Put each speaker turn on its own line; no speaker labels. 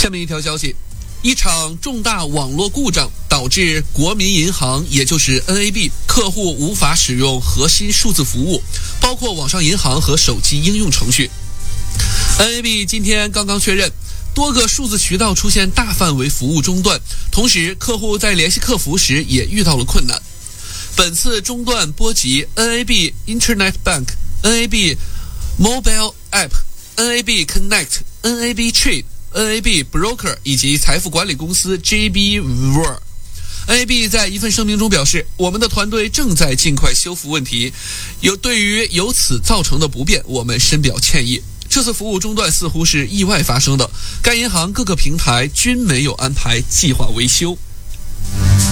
下面一条消息，一场重大网络故障导致国民银行，也就是 NAB 客户无法使用核心数字服务，包括网上银行和手机应用程序。NAB 今天刚刚确认，多个数字渠道出现大范围服务中断，同时客户在联系客服时也遇到了困难。本次中断波及 NAB Internet Bank、NAB Mobile App、NAB Connect、NAB Trade、NAB Broker 以及财富管理公司 JB Were。NAB 在一份声明中表示，我们的团队正在尽快修复问题，对于由此造成的不便，我们深表歉意。这次服务中断似乎是意外发生的，该银行各个平台均没有安排计划维修。